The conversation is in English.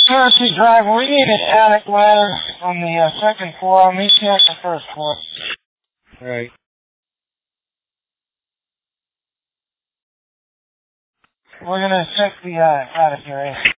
Taxi driver, we need an attic ladder on the second floor. Meet you at the first floor. Right. We're gonna check the attic area.